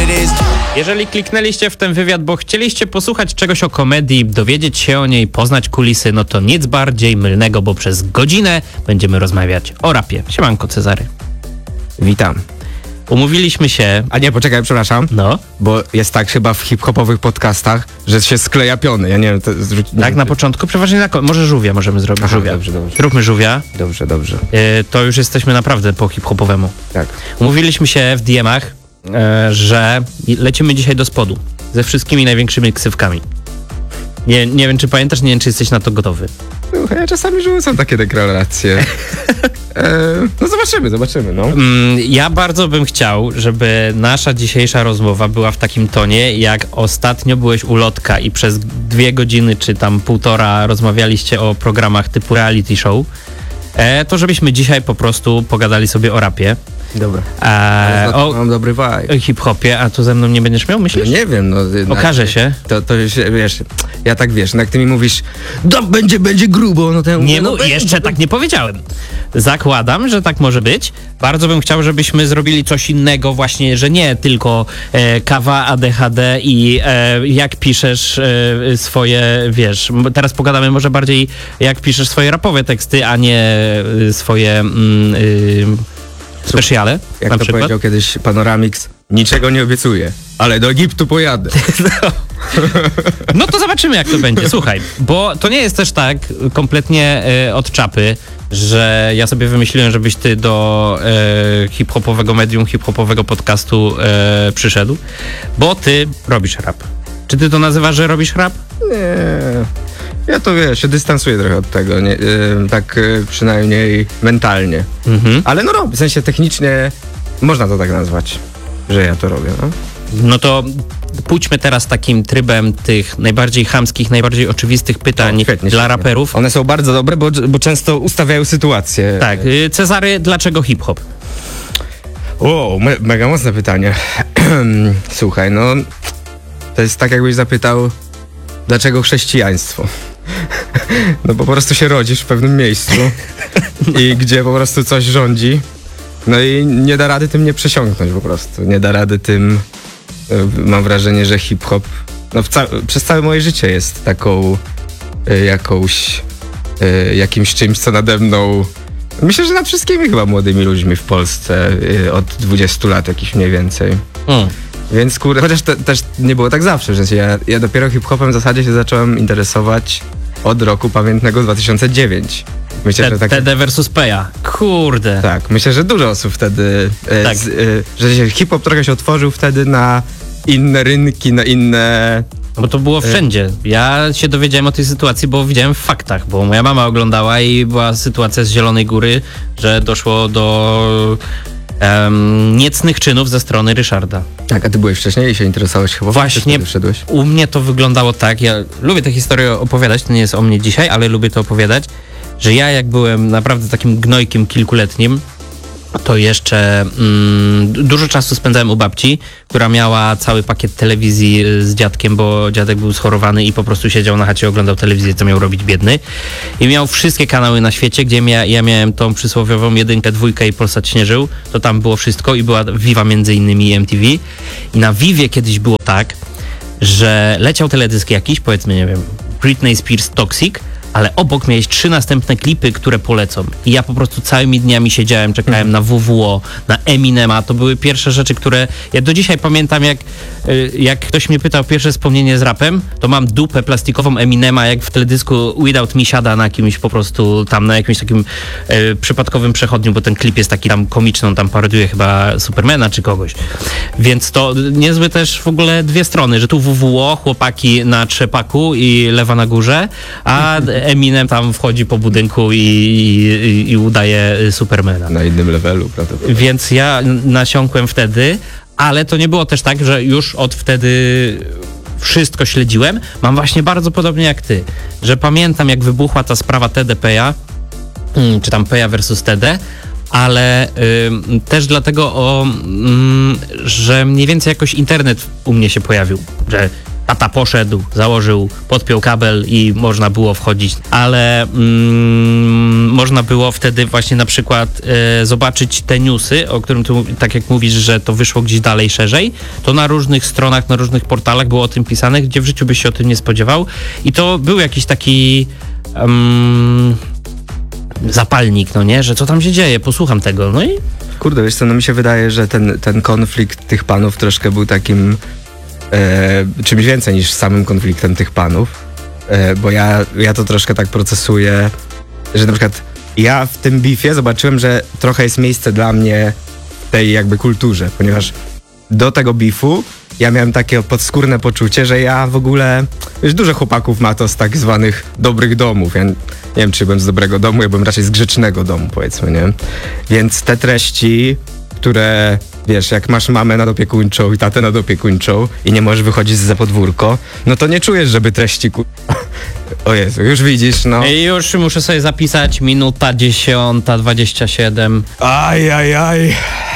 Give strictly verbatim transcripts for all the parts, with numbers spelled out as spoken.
it is. Jeżeli kliknęliście w ten wywiad, bo chcieliście posłuchać czegoś o komedii, dowiedzieć się o niej, poznać kulisy, no to nic bardziej mylnego, bo przez godzinę będziemy rozmawiać o rapie. Siemanko, Cezary. Witam. Umówiliśmy się... A nie, poczekaj, przepraszam. No. Bo jest tak chyba w hip-hopowych podcastach, że się skleja piony. Ja nie wiem, to zrzuć... Tak, na początku? Przeważnie na końcu. Może żółwia możemy zrobić. Aha, żółwia. dobrze, dobrze. Zróbmy żółwia. Dobrze, dobrze. Yy, to już jesteśmy naprawdę po hip-hopowemu. Tak. Umówiliśmy się w D M-ach, yy, że lecimy dzisiaj do spodu. Ze wszystkimi największymi ksywkami. Nie, nie wiem, czy pamiętasz, nie wiem, czy jesteś na to gotowy. Słuchaj, ja czasami rzucam takie deklaracje. e, no zobaczymy, zobaczymy, no. Mm, ja bardzo bym chciał, żeby nasza dzisiejsza rozmowa była w takim tonie, jak ostatnio byłeś u Lotka i przez dwie godziny, czy tam półtora rozmawialiście o programach typu reality show, e, to żebyśmy dzisiaj po prostu pogadali sobie o rapie. Dobra. E, o Mam dobry vibe. hip-hopie, a tu ze mną nie będziesz miał, myślisz? No nie wiem, no. Okaże na, się. To, to już, wiesz, ja tak wiesz, no jak ty mi mówisz, no, będzie, będzie grubo, no to ja Nie, mówię, mu, no, jeszcze będzie. tak nie powiedziałem. Zakładam, że tak może być. Bardzo bym chciał, żebyśmy zrobili coś innego właśnie, że nie tylko e, kawa, A D H D i e, jak piszesz e, swoje, wiesz, m- teraz pogadamy może bardziej jak piszesz swoje rapowe teksty, a nie e, swoje mm, y, specjale, Jak na to przykład. powiedział kiedyś Panoramix, niczego nie obiecuję, ale do Egiptu pojadę. No to zobaczymy, jak to będzie. Słuchaj, bo to nie jest też tak kompletnie e, od czapy, że ja sobie wymyśliłem, żebyś ty do e, hip-hopowego medium, hip-hopowego podcastu e, przyszedł, bo ty robisz rap. Czy ty to nazywasz, że robisz rap? Nie. Ja to wiesz, się dystansuję trochę od tego, nie, yy, tak yy, przynajmniej mentalnie. Mhm. Ale no robię, w sensie technicznie można to tak nazwać, że ja to robię, no. No to pójdźmy teraz takim trybem tych najbardziej chamskich, najbardziej oczywistych pytań O, świetnie, dla świetnie. raperów. One są bardzo dobre, bo, bo często ustawiają sytuację. Tak, y, Cezary, dlaczego hip-hop? O, me, mega mocne pytanie. Słuchaj, no to jest tak, jakbyś zapytał, dlaczego chrześcijaństwo? No bo po prostu się rodzisz w pewnym miejscu i gdzie po prostu coś rządzi, no i nie da rady tym nie przesiąknąć po prostu. Nie da rady tym, y, mam wrażenie, że hip-hop no w ca- przez całe moje życie jest taką y, jakąś, y, jakimś czymś, co nade mną. Myślę, że nad wszystkimi chyba młodymi ludźmi w Polsce y, od dwudziestu lat jakiś mniej więcej. Mm. Więc kurde, chociaż te, też nie było tak zawsze, że ja, ja dopiero hip-hopem w zasadzie się zacząłem interesować od roku pamiętnego dwa tysiące dziewiątego. Myślę, T- że tak, T D versus Peja. Kurde. tak, myślę, że dużo osób wtedy, e, Tak. z, e, że się hip-hop trochę się otworzył wtedy na inne rynki, na inne... No bo to było wszędzie. Ja się dowiedziałem o tej sytuacji, bo widziałem w faktach, bo moja mama oglądała i była sytuacja z Zielonej Góry, że doszło do um, niecnych czynów ze strony Ryszarda. Tak, a ty byłeś wcześniej i się interesowałeś chyba? Właśnie. Czy wszedłeś? U mnie to wyglądało tak, ja lubię tę historię opowiadać, to nie jest o mnie dzisiaj, ale lubię to opowiadać, że ja jak byłem naprawdę takim gnojkiem kilkuletnim, to jeszcze mm, dużo czasu spędzałem u babci, która miała cały pakiet telewizji z dziadkiem, bo dziadek był schorowany i po prostu siedział na chacie, oglądał telewizję, co miał robić biedny. I miał wszystkie kanały na świecie, gdzie mia- ja miałem tą przysłowiową jedynkę, dwójkę i Polsat śnieżył, to tam było wszystko i była Viva między innymi i M T V. I na Vivie kiedyś było tak, że leciał teledysk jakiś, powiedzmy, nie wiem, Britney Spears Toxic, ale obok miałeś trzy następne klipy, które polecą. I ja po prostu całymi dniami siedziałem, czekałem na W W O, na Eminema. To były pierwsze rzeczy, które... Ja do dzisiaj pamiętam, jak, y, jak ktoś mnie pytał pierwsze wspomnienie z rapem, to mam dupę plastikową Eminema, jak w teledysku Without Me siada na kimś po prostu tam, na jakimś takim y, przypadkowym przechodniu, bo ten klip jest taki tam komiczny, on tam parodiuje chyba Supermana czy kogoś. Więc to niezłe też w ogóle dwie strony, że tu W W O, chłopaki na trzepaku i lewa na górze, a Eminem tam wchodzi po budynku i, i, i udaje Supermana. Na innym levelu, prawdopodobnie. Więc ja nasiąkłem wtedy, ale to nie było też tak, że już od wtedy wszystko śledziłem. Mam właśnie bardzo podobnie jak ty, że pamiętam, jak wybuchła ta sprawa T D Peja, czy tam Peja versus T D, ale y, też dlatego, o, y, że mniej więcej jakoś internet u mnie się pojawił, że tata poszedł, założył, podpiął kabel i można było wchodzić. Ale mm, można było wtedy właśnie na przykład e, zobaczyć te newsy, o którym tu, tak jak mówisz, że to wyszło gdzieś dalej, szerzej, to na różnych stronach, na różnych portalach było o tym pisane, gdzie w życiu byś się o tym nie spodziewał. I to był jakiś taki um, zapalnik, no nie? Że co tam się dzieje, posłucham tego. No i Kurde, wiesz co, no mi się wydaje, że ten, ten konflikt tych panów troszkę był takim e, czymś więcej niż samym konfliktem tych panów, e, bo ja, ja to troszkę tak procesuję, że na przykład ja w tym beefie zobaczyłem, że trochę jest miejsce dla mnie w tej jakby kulturze, ponieważ do tego beefu ja miałem takie podskórne poczucie, że ja w ogóle, wiesz, dużo chłopaków ma to z tak zwanych dobrych domów. Ja nie wiem, czy byłem z dobrego domu, ja byłem raczej z grzecznego domu, powiedzmy, nie? Więc te treści, które, wiesz, jak masz mamę nadopiekuńczą i tatę nadopiekuńczą i nie możesz wychodzić za podwórko, no to nie czujesz, żeby treści ku... O Jezu, już widzisz, no. I już muszę sobie zapisać minuta dziesiąta, dwadzieścia siedem. Aj, aj, aj.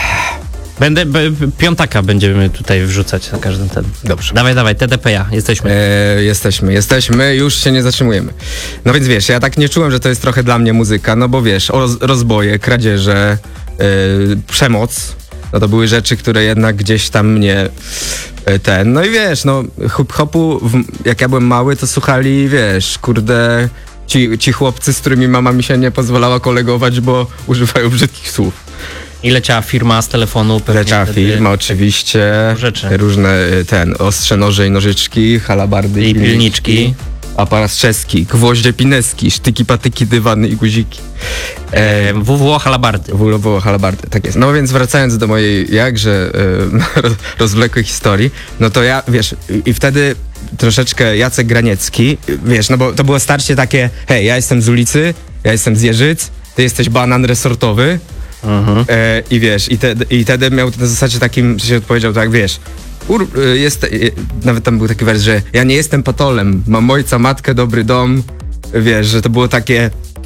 Będę, b, piątaka będziemy tutaj wrzucać na każdym ten. Dobrze. Dawaj, dawaj, T D P A, jesteśmy. E, jesteśmy, jesteśmy, już się nie zatrzymujemy. No więc wiesz, ja tak nie czułem, że to jest trochę dla mnie muzyka, no bo wiesz, roz, rozboje, kradzieże, e, przemoc, no to były rzeczy, które jednak gdzieś tam mnie e, ten, no i wiesz, no hip-hopu, w, jak ja byłem mały, to słuchali, wiesz, kurde, ci, ci chłopcy, z którymi mama mi się nie pozwalała kolegować, bo używają brzydkich słów. I leciała firma z telefonu. pewnie Leciała wtedy firma, oczywiście. rzeczy. Różne ten, ostrze, noże i nożyczki, halabardy I pilniczki. Aparat czeski, gwoździe pineski, sztyki, patyki, dywany i guziki. E, W W O halabardy. Wulowo halabardy, tak jest. No więc wracając do mojej jakże e, rozwlekłej historii, no to ja, wiesz, i wtedy troszeczkę Jacek Graniecki, wiesz, no bo to było starcie takie, hej, ja jestem z ulicy, ja jestem z Jeżyc, ty jesteś banan resortowy, Mhm. E, I wiesz, i, te, i wtedy miał na zasadzie takim, że się odpowiedział tak, wiesz, ur, jest, nawet tam był taki wers, że ja nie jestem patolem, mam ojca, matkę, dobry dom, wiesz, że to było takie,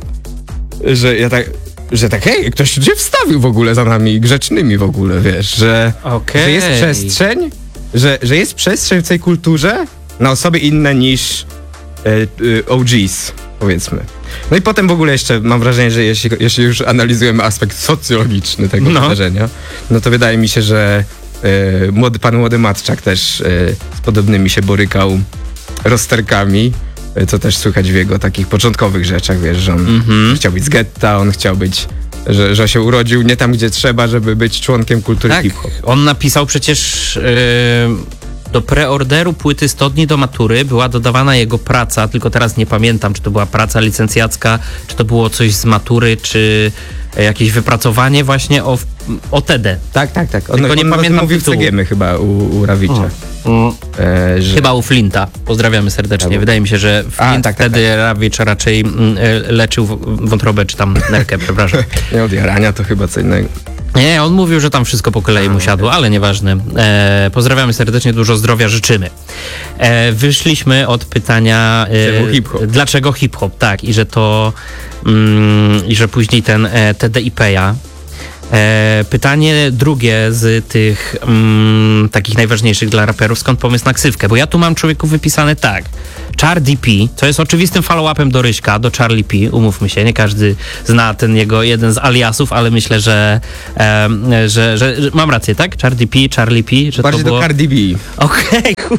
że ja tak, że tak, hej, ktoś się wstawił w ogóle za nami, grzecznymi w ogóle, wiesz, że, Okej. że jest przestrzeń, że, że jest przestrzeń w tej kulturze na osoby inne niż e, e, O Gs, powiedzmy. No i potem w ogóle jeszcze mam wrażenie, że jeśli, jeśli już analizujemy aspekt socjologiczny tego No. wydarzenia, no to wydaje mi się, że e, młody, pan Młody Matczak też e, z podobnymi się borykał rozterkami, e, co też słychać w jego takich początkowych rzeczach, wiesz, że on Mhm. chciał być z getta, on chciał być, że, że się urodził nie tam, gdzie trzeba, żeby być członkiem kultury Tak, hip-hop. on napisał przecież yy, do preorderu płyty sto dni do matury była dodawana jego praca, tylko teraz nie pamiętam, czy to była praca licencjacka, czy to było coś z matury, czy jakieś wypracowanie właśnie o, o T D. Tak, tak, tak. On, Tylko nie on pamiętam mówił w tytułu. Cegiemy chyba u, u Rawicza. E, że... Chyba u Flinta. Pozdrawiamy serdecznie. Tak. Wydaje mi się, że Flint A, tak, tak, wtedy Rawicz raczej mm, e, leczył w- wątrobę, czy tam nerkę, przepraszam. Nie od jarania, to chyba co innego. Nie, on mówił, że tam wszystko po kolei mu siadło, ale nieważne. E, pozdrawiamy serdecznie, dużo zdrowia życzymy. E, wyszliśmy od pytania... E, Czemu hip-hop? Dlaczego hip-hop, tak. I że to... Mm, I że później ten e, T D I P-a. E, pytanie drugie z tych mm, takich najważniejszych dla raperów, skąd pomysł na ksywkę? Bo ja tu mam człowieku wypisane tak. Charlie P, co jest oczywistym follow-upem do Ryśka, do Charlie P, umówmy się, nie każdy zna ten jego jeden z aliasów, ale myślę, że, e, że, że, że mam rację, tak? Charlie P, Charlie P, że Bardziej to było... do Cardi B. Okej, okay,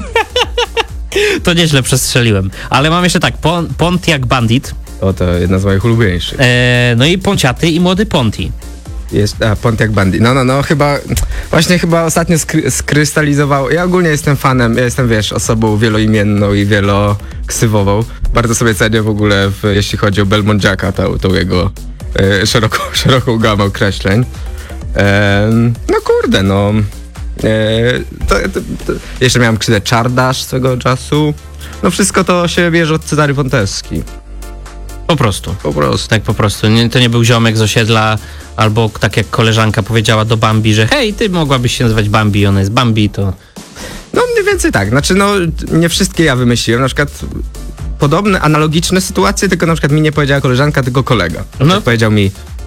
to nieźle przestrzeliłem. Ale mam jeszcze tak, Pon- Pontiac Bandit, O, to jedna z moich ulubieńszych. e, no i Ponciaty i Młody Ponti. Jest, a, Pontiac Bandit. No, no, no, chyba, właśnie chyba ostatnio skry, skrystalizował. Ja ogólnie jestem fanem, ja jestem, wiesz, osobą wieloimienną i wieloksywową. Bardzo sobie cenię w ogóle, w, jeśli chodzi o Belmont Jacka, tą, tą jego e, szeroką, szeroką gamę określeń. E, no kurde, no. E, to, to, to, jeszcze miałem krzywdę Czardasz swego czasu. No wszystko to się bierze od Cezary Wąteski. Po prostu. Po prostu. Tak po prostu. Nie, to nie był ziomek z osiedla, albo tak jak koleżanka powiedziała do Bambi, że hej, ty mogłabyś się nazywać Bambi i ona jest Bambi, to... No mniej więcej tak, znaczy no nie wszystkie ja wymyśliłem, na przykład podobne, analogiczne sytuacje, tylko na przykład mi nie powiedziała koleżanka, tylko kolega. No. No. Powiedział mi,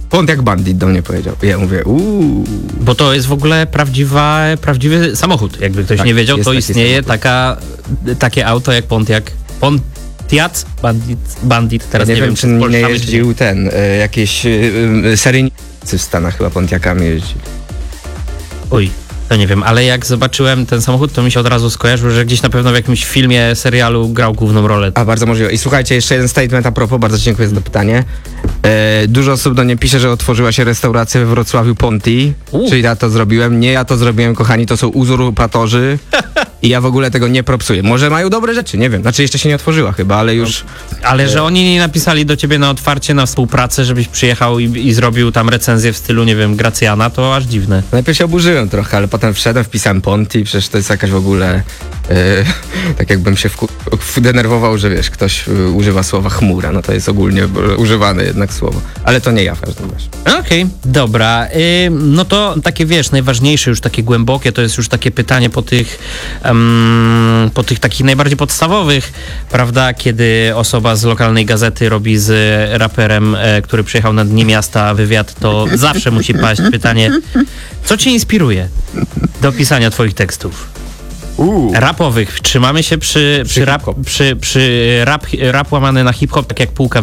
Pontiac Bandit do mnie powiedział. I ja mówię, uuu. Bo to jest w ogóle prawdziwa, prawdziwy samochód. Jakby ktoś Tak, nie wiedział, jest to taki istnieje samochód. taka, takie auto jak Pontiac. Pontiac Bandit, Bandit. teraz nie, nie, wiem, wiem, czy czy nie spolszczamy, jeździł ten, y, jakieś y, y, seryjnicy w Stanach chyba Pontiacami jeździli. Oj, to nie wiem, ale jak zobaczyłem ten samochód, to mi się od razu skojarzył, że gdzieś na pewno w jakimś filmie, serialu grał główną rolę. A, bardzo możliwe. I słuchajcie, jeszcze jeden statement a propos, bardzo dziękuję za to pytanie. E, dużo osób do mnie pisze, że otworzyła się restauracja we Wrocławiu Ponti, U. czyli ja to zrobiłem. Nie ja to zrobiłem, kochani, to są uzurpatorzy i ja w ogóle tego nie propsuję. Może mają dobre rzeczy, nie wiem. Znaczy jeszcze się nie otworzyła chyba, ale już... Ale że oni nie napisali do ciebie na otwarcie, na współpracę, żebyś przyjechał i, i zrobił tam recenzję w stylu, nie wiem, Gracjana, to aż dziwne. Najpierw się oburzyłem trochę, ale potem wszedłem, wpisałem Ponti, przecież to jest jakaś w ogóle... E, tak jakbym się wku- wdenerwował, że wiesz, ktoś e, używa słowa chmura, no to jest ogólnie e, używane jednak słowo. Ale to nie ja w każdym razie. Okej, dobra. Y, no to takie, wiesz, najważniejsze, już takie głębokie, to jest już takie pytanie po tych, um, po tych takich najbardziej podstawowych, prawda, kiedy osoba z lokalnej gazety robi z raperem, e, który przyjechał na dnie miasta wywiad, to zawsze musi paść pytanie, co cię inspiruje do pisania twoich tekstów? Uuu. Rapowych. Trzymamy się przy, przy, rap, hip-hop. przy, przy rap, rap łamany na hip-hop, tak jak półka.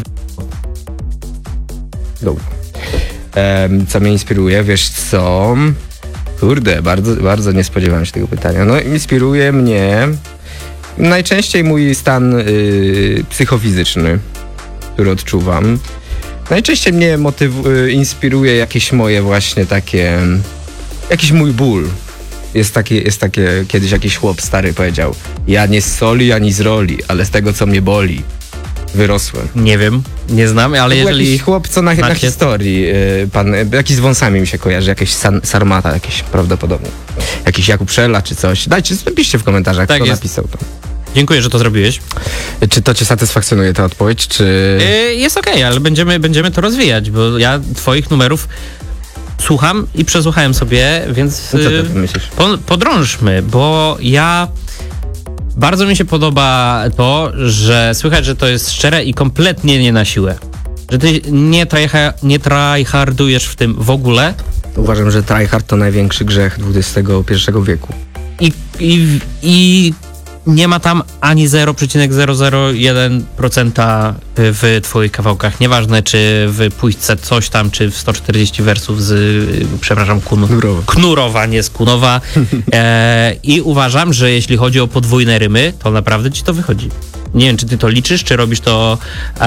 Dobra. Em, co mnie inspiruje, wiesz co? Kurde, bardzo, bardzo nie spodziewałem się tego pytania. No, inspiruje mnie najczęściej mój stan y, psychofizyczny, który odczuwam. Najczęściej mnie motyw- y, inspiruje jakieś moje właśnie takie, jakiś mój ból. Jest takie, jest takie, kiedyś jakiś chłop stary powiedział: ja nie z soli ani z roli, ale z tego, co mnie boli, wyrosłem. Nie wiem, nie znam, ale Był jeżeli... jakiś chłop, co na, na macie- historii, y, pan, y, jakiś z wąsami mi się kojarzy, jakiś san, Sarmata, jakiś prawdopodobnie. Jakiś Jakub Szela czy coś. Dajcie, napiszcie w komentarzach, Tak kto jest. napisał to. Dziękuję, że to zrobiłeś. Czy to cię satysfakcjonuje, ta odpowiedź, czy... Yy, jest okej, ale będziemy, będziemy to rozwijać, bo ja twoich numerów słucham i przesłuchałem sobie, więc No co yy, ty myślisz? po, podrążmy, bo ja... Bardzo mi się podoba to, że słychać, że to jest szczere i kompletnie nie na siłę. Że ty nie, tryha, nie tryhardujesz w tym w ogóle Uważam, że tryhard to największy grzech dwudziestego pierwszego wieku. i, i, i nie ma tam ani zero przecinek zero zero jeden procent w twoich kawałkach. Nieważne, czy w pójśce coś tam, czy w sto czterdzieści wersów z, przepraszam, kun, Knurowa. Knurowa, nie z Kunowa. E, I uważam, że jeśli chodzi o podwójne rymy, to naprawdę ci to wychodzi. Nie wiem, czy ty to liczysz, czy robisz to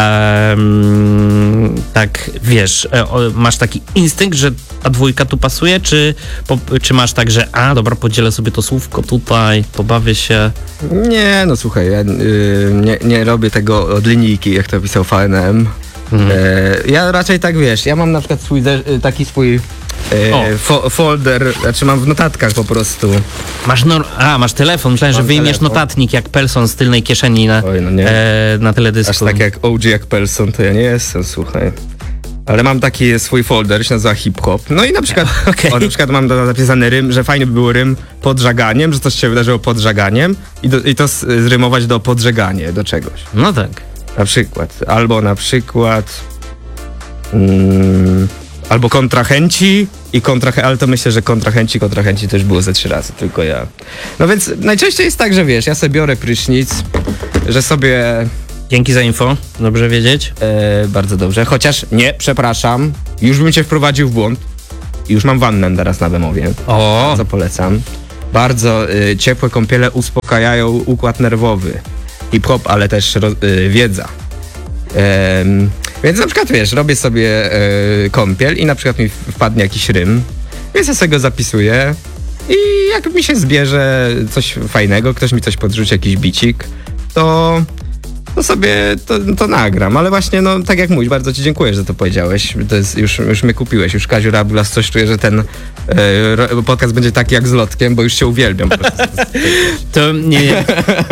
em, tak, wiesz, e, o, masz taki instynkt, że ta dwójka tu pasuje, czy, po, czy masz tak, że a, dobra, podzielę sobie to słówko tutaj, pobawię się. Nie, no słuchaj, ja y, nie, nie robię tego od linijki, jak to pisał V N M. Mhm. E, ja raczej tak, wiesz, ja mam na przykład swój, ze- y, taki swój O. e, fo, folder, znaczy mam w notatkach po prostu. Masz nor- a, masz telefon, myślałem, że Mam wyjmiesz telefon. notatnik jak Pelson z tylnej kieszeni na, Oj, no nie. e, na teledysku. Aż tak jak O G jak Pelson, to ja nie jestem, słuchaj. Ale mam taki swój folder, się nazywa hip-hop. No i na przykład, Okej. o, na przykład mam do- zapisany rym, że fajnie by był rym pod żaganiem, że coś się wydarzyło pod żaganiem i, do, i to s- zrymować do podżeganie, do czegoś. No tak. Na przykład. Albo na przykład mm, albo kontrahenci i kontrahe, ale to myślę, że kontrahenci, kontrahenci też było ze trzy razy, tylko ja. No więc najczęściej jest tak, że wiesz, ja sobie biorę prysznic, że sobie Dzięki za info, dobrze wiedzieć. e, bardzo dobrze, chociaż nie, przepraszam, już bym cię wprowadził w błąd. Już mam wannę teraz na Bemowie. O, Bardzo polecam. Bardzo y, ciepłe kąpiele uspokajają układ nerwowy. Hip-hop, ale też ro, y, wiedza. Em, więc na przykład, wiesz, robię sobie y, kąpiel i na przykład mi wpadnie jakiś rym, więc ja sobie go zapisuję i jak mi się zbierze coś fajnego, ktoś mi coś podrzuci, jakiś bicik, to... to sobie to, to nagram, ale właśnie, no tak jak mówisz, bardzo ci dziękuję, że to powiedziałeś. To jest, już, już mnie kupiłeś, już Kaziu Rabulas coś czuję, że ten e, ro- podcast będzie taki jak z Lotkiem, bo już się uwielbiam. Po prostu. to nie. nie. E,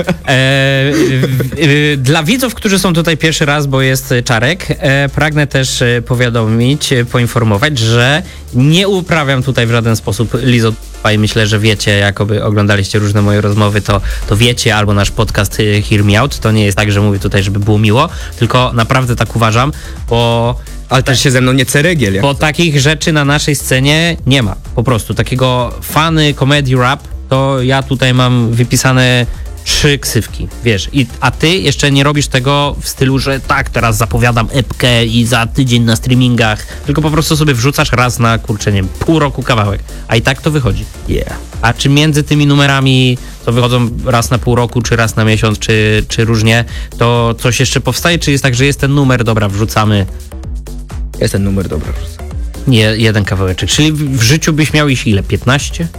w- e, dla widzów, którzy są tutaj pierwszy raz, bo jest Czarek, e, pragnę też e, powiadomić, e, poinformować, że nie uprawiam tutaj w żaden sposób lizotwa i myślę, że wiecie, jakoby oglądaliście różne moje rozmowy, to, to wiecie, albo nasz podcast e, Hear Me Out. To nie jest tak, że mówię tutaj, żeby było miło, tylko naprawdę tak uważam, bo Ale też się ze mną nie ceregiel. Jak Bo to. takich rzeczy na naszej scenie nie ma. Po prostu takiego fany comedy rap, to ja tutaj mam wypisane trzy ksywki, wiesz. I, a ty jeszcze nie robisz tego w stylu, że tak, teraz zapowiadam epkę i za tydzień na streamingach, tylko po prostu sobie wrzucasz raz na, kurczę, nie wiem, pół roku kawałek. A i tak to wychodzi. Yeah. A czy między tymi numerami, co wychodzą raz na pół roku, czy raz na miesiąc, czy, czy różnie, to coś jeszcze powstaje? Czy jest tak, że jest ten numer, dobra, wrzucamy Jest ten numer, dobra. nie, jeden kawałeczek? Czyli w, w życiu byś miał ich ile? piętnaście?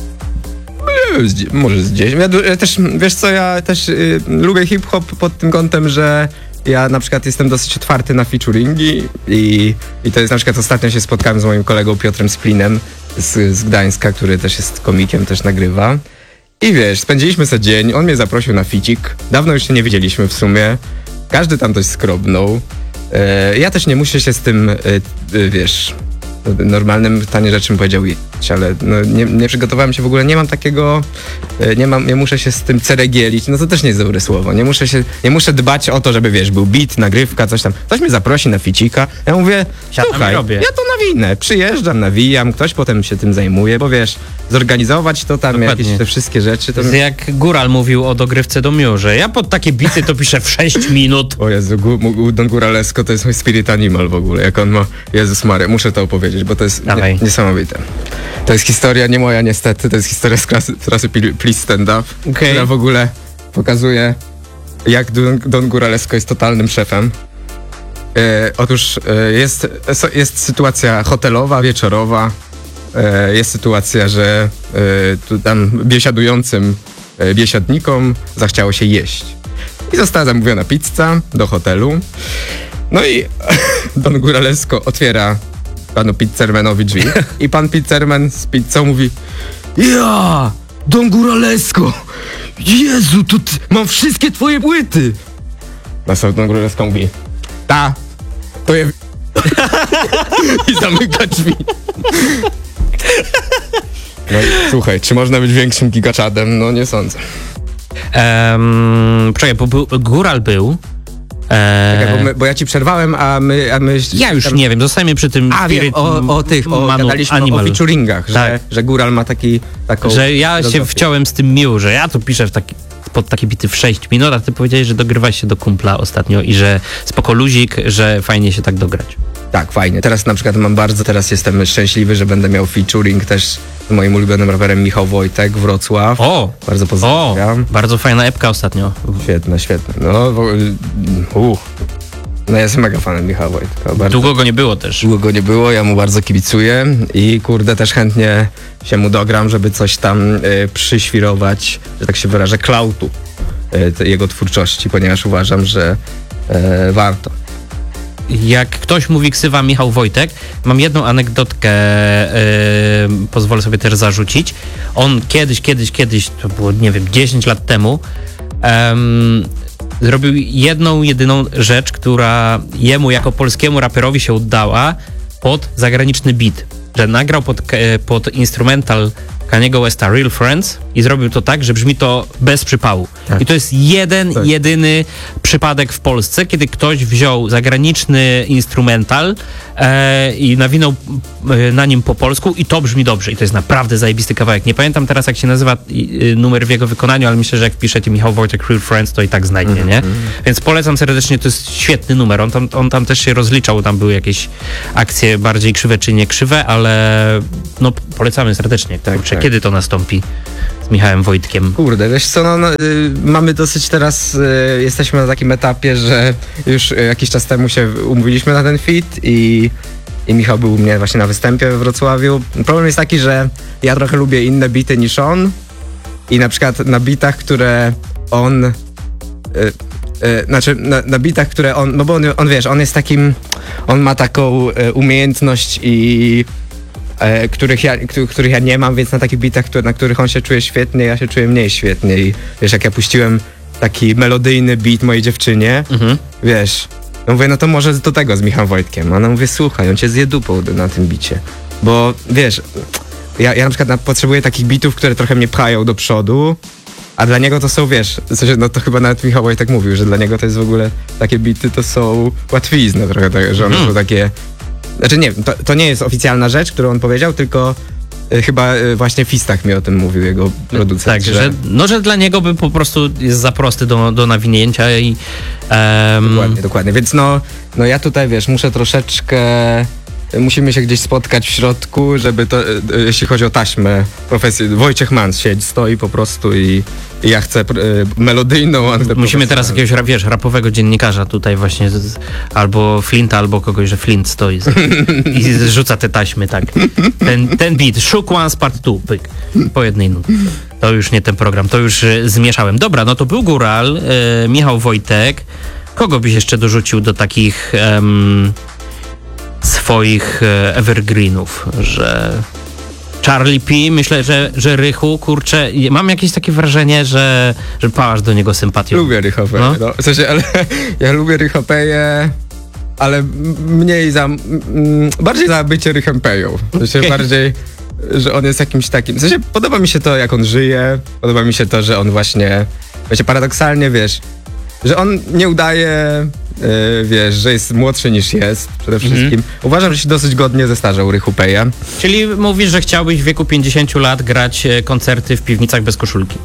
Z dzie- Może z dziesięć. Ja, du- ja też, wiesz co, ja też y, lubię hip-hop pod tym kątem, że ja na przykład jestem dosyć otwarty na featuringi i, i to jest na przykład ostatnio się spotkałem z moim kolegą Piotrem Splinem z, z Gdańska, który też jest komikiem, też nagrywa. I wiesz, spędziliśmy sobie dzień, on mnie zaprosił na ficik. Dawno już się nie widzieliśmy w sumie. Każdy tam coś skrobnął. E, ja też nie muszę się z tym, e, e, wiesz, normalnym tanie rzeczy bym powiedział iść, ale no, nie, nie przygotowałem się w ogóle, nie mam takiego, e, nie mam, nie muszę się z tym ceregielić, no to też nie jest dobre słowo, nie muszę się, nie muszę dbać o to, żeby wiesz, był beat, nagrywka, coś tam, ktoś mnie zaprosi na ficika, ja mówię, Siadam i słuchaj, robię. ja to nawinę, przyjeżdżam, nawijam, ktoś potem się tym zajmuje, bo wiesz, zorganizować to tam, Dokładnie. jakieś te wszystkie rzeczy, to... To jest jak Góral mówił o dogrywce do Miu, że ja pod takie bity to piszę w sześć minut. O Jezu, Gu- Gu- Don Góralesko to jest mój spirit animal w ogóle, jak on ma, Jezus Maria, muszę to opowiedzieć, bo to jest Dawaj. nie, niesamowite. To jest historia nie moja niestety, to jest historia z klasy, klasy Pil- Please Stand Up, Okej. która w ogóle pokazuje, jak Don, Don Góralesko jest totalnym szefem. E, otóż e, jest, so- jest sytuacja hotelowa, wieczorowa, e, jest sytuacja, że e, tu tam biesiadującym e, biesiadnikom zachciało się jeść. I została zamówiona pizza do hotelu. No i Don Góralesko otwiera panu pizzermanowi drzwi i pan pizzerman z pizzą mówi: ja, Don Góralesko, Jezu, to ty, mam wszystkie twoje płyty. Następnie Don Góralesko mówi: ta, to je... I zamyka drzwi. No i słuchaj, czy można być większym gigaczadem? No nie sądzę. Um, Poczekaj, bo był, Góral był. E, Czekaj, bo, my, bo ja ci przerwałem, a my... A my ja już nie wiem, zostajemy przy tym A, wiem, Spirit o, o tych, o, Manu, gadaliśmy Animal. o featuringach, że, Tak. że Góral ma taki, taką... Że ja się filozofię. wciąłem z tym Miu, że ja tu piszę w taki, pod takie bity w sześć minut, a ty powiedziałeś, że dogrywałeś się do kumpla ostatnio i że spoko luzik, że fajnie się tak dograć. Tak, fajnie. Teraz na przykład mam bardzo, teraz jestem szczęśliwy, że będę miał featuring też z moim ulubionym raperem Michał Wojtek, Wrocław. O! Bardzo O! pozdrawiam. Bardzo fajna epka ostatnio. Świetne, świetne. No, w, uh. no ja jestem mega fanem Michała Wojtka. Bardzo Długo go nie było też. długo go nie było, ja mu bardzo kibicuję i kurde też chętnie się mu dogram, żeby coś tam y, przyświrować, że tak się wyrażę, klautu y, te, jego twórczości, ponieważ uważam, że y, warto. Jak ktoś mówi ksywa Michał Wojtek, mam jedną anegdotkę, yy, pozwolę sobie też zarzucić. On kiedyś, kiedyś, kiedyś, to było, nie wiem, dziesięć lat temu, um, zrobił jedną, jedyną rzecz, która jemu jako polskiemu raperowi się udała pod zagraniczny beat. Że nagrał pod, pod instrumental Kaniego Westa Real Friends i zrobił to tak, że brzmi to bez przypału. Tak. I to jest jeden, Tak. jedyny przypadek w Polsce, kiedy ktoś wziął zagraniczny instrumental e, i nawinął e, na nim po polsku i to brzmi dobrze. I to jest naprawdę zajebisty kawałek. Nie pamiętam teraz, jak się nazywa i, y, numer w jego wykonaniu, ale myślę, że jak wpiszecie Michał Wojtek Real Friends, to i tak znajdzie, nie? Więc polecam serdecznie, to jest świetny numer. On tam, on tam też się rozliczał, tam były jakieś akcje bardziej krzywe czy nie krzywe, ale no polecamy serdecznie. Tak, Kurczę, tak. kiedy to nastąpi z Michałem Wojtkiem? Kurde, wiesz co, no, no, y, mamy dosyć teraz, y, jesteśmy na takim etapie, że już y, jakiś czas temu się umówiliśmy na ten feat i, i Michał był u mnie właśnie na występie we Wrocławiu. Problem jest taki, że ja trochę lubię inne bity niż on i na przykład na bitach, które on... Y, y, znaczy na, na bitach, które on, no bo on, on wiesz, on jest takim, on ma taką y, umiejętność i e, których, ja, których, których ja nie mam, więc na takich bitach, które, na których on się czuje świetnie, ja się czuję mniej świetnie i wiesz, jak ja puściłem taki melodyjny beat mojej dziewczynie, Mhm. wiesz, no mówię, no to może do tego z Michałem Wojtkiem, a ona mówi, słuchaj, on cię zje dupą na tym bicie, bo wiesz, ja, ja na przykład na, potrzebuję takich bitów, które trochę mnie pchają do przodu A dla niego to są, wiesz, w sensie, no to chyba nawet Michał Wojtek mówił, że dla niego to jest w ogóle, takie bity to są łatwizny trochę, tak, że one Hmm. są takie, znaczy nie, to, to nie jest oficjalna rzecz, którą on powiedział, tylko y, chyba y, właśnie Fistach mi o tym mówił, jego producent. Tak, że, że, no, że dla niego by po prostu jest za prosty do, do nawinięcia i... em, Dokładnie, dokładnie, więc no, no ja tutaj, wiesz, muszę troszeczkę... Musimy się gdzieś spotkać w środku, żeby to, e, jeśli chodzi o taśmę, profesję, Wojciech Mans siedzi, stoi po prostu i, i ja chcę e, melodyjną, a Musimy teraz jakiegoś, ra- wiesz, rapowego dziennikarza tutaj właśnie, z, albo Flinta, albo kogoś, że Flint stoi z, i rzuca te taśmy, tak. Ten, ten beat, Shook Ones Part two, pyk, po jednej nucie. To już nie ten program, to już e, zmieszałem. Dobra, no to był Góral, e, Michał Wojtek. Kogo byś jeszcze dorzucił do takich... Em, swoich e, evergreenów, że Charlie P, myślę, że, że Rychu, kurczę, mam jakieś takie wrażenie, że, że pałasz do niego sympatią. Lubię Rychopeję, No. no. W sensie, ale ja lubię Rychopeję, ale m- mniej za, m- m- bardziej za bycie Rychempeją. W sensie Okej. bardziej, że on jest jakimś takim, w sensie podoba mi się to, jak on żyje, podoba mi się to, że on właśnie, wiecie, paradoksalnie, wiesz, że on nie udaje, yy, wiesz, że jest młodszy niż jest, przede wszystkim. Mhm. Uważam, że się dosyć godnie zestarzał Rychupeja. Czyli mówisz, że chciałbyś w wieku pięćdziesięciu lat grać e, koncerty w piwnicach bez koszulki.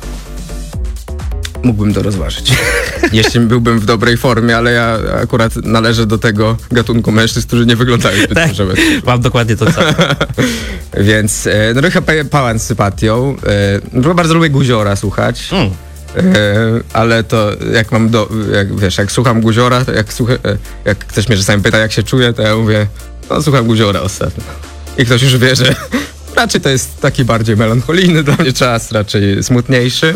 Mógłbym to rozważyć. Jeśli byłbym w dobrej formie, ale ja akurat należę do tego gatunku mężczyzn, którzy nie wyglądają zbyt Tak. dobrze. Mam dokładnie to samo. Więc e, no Rycha pałan z sympatią. E, bardzo lubię Guziora słuchać. Mm. E, ale to jak mam do, jak, wiesz, jak słucham Guziora, to jak, słucha, e, jak ktoś mnie czasami pyta, jak się czuję, to ja mówię, no słucham Guziora ostatnio. I ktoś już wie, że raczej to jest taki bardziej melancholijny dla mnie czas, raczej smutniejszy.